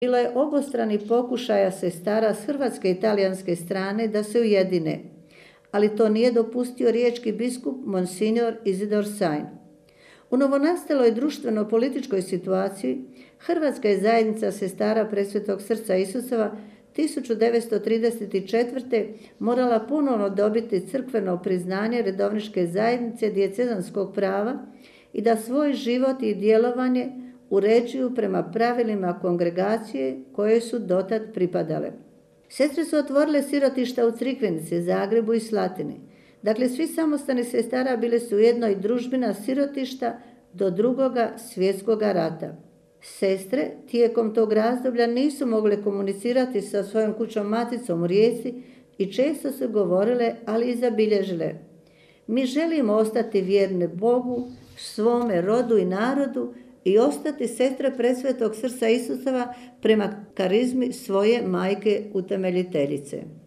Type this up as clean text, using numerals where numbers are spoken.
Bilo je obostrani pokušaja sestara s hrvatske i talijanske strane da se ujedine, ali to nije dopustio riječki biskup Monsignor Izidor Sajn. U novonastaloj društveno-političkoj situaciji Hrvatska je zajednica sestara Presvetog srca Isusova 1934. morala ponovno dobiti crkveno priznanje redovničke zajednice dijecezanskog prava i da svoj život i djelovanje uređuju prema pravilima kongregacije koje su dotad pripadale. Sestre su otvorile sirotišta u Crikvenici, Zagrebu i Slatini. Dakle, svi samostani sestara bili su ujedno i družbina sirotišta do Drugoga svjetskog rata. Sestre tijekom tog razdoblja nisu mogle komunicirati sa svojom kućom maticom u Rijeci i često su govorile, ali i zabilježile: mi želimo ostati vjerne Bogu, svome rodu i narodu i ostati sestre Presvetog srca Isusova prema karizmi svoje majke utemeljiteljice.